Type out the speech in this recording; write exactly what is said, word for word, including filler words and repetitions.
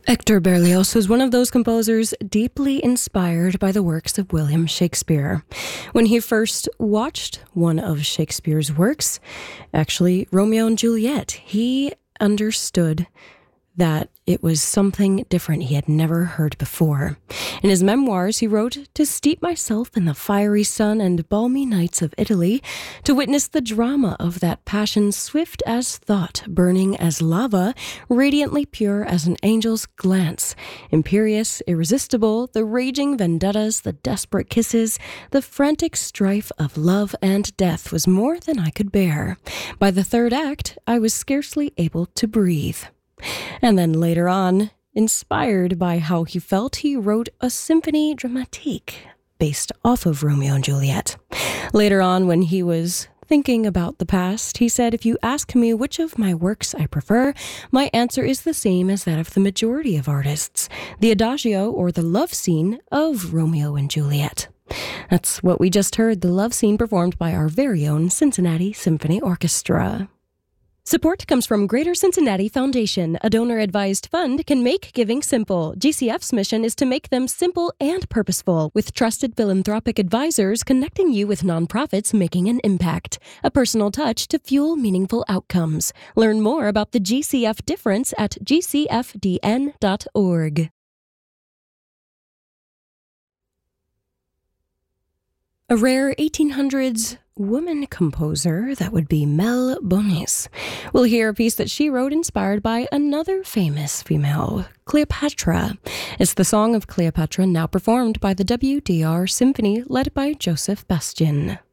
Hector Berlioz was one of those composers deeply inspired by the works of William Shakespeare. When he first watched one of Shakespeare's works, actually Romeo and Juliet, he understood that it was something different he had never heard before. In his memoirs, he wrote, "To steep myself in the fiery sun and balmy nights of Italy, to witness the drama of that passion swift as thought, burning as lava, radiantly pure as an angel's glance, imperious, irresistible, the raging vendettas, the desperate kisses, the frantic strife of love and death was more than I could bear. By the third act, I was scarcely able to breathe." And then later on, inspired by how he felt, he wrote a symphonie dramatique based off of Romeo and Juliet. Later on, when he was thinking about the past, he said, "If you ask me which of my works I prefer, my answer is the same as that of the majority of artists, the adagio or the love scene of Romeo and Juliet." That's what we just heard, the love scene performed by our very own Cincinnati Symphony Orchestra. Support comes from Greater Cincinnati Foundation. A donor-advised fund can make giving simple. G C F's mission is to make them simple and purposeful, with trusted philanthropic advisors connecting you with nonprofits making an impact. A personal touch to fuel meaningful outcomes. Learn more about the G C F difference at g c f d n dot org. A rare eighteen hundreds woman composer, that would be Mel Bonis. We'll hear a piece that she wrote inspired by another famous female, Cleopatra. It's the Song of Cleopatra, now performed by the W D R Symphony led by Joseph Bastian.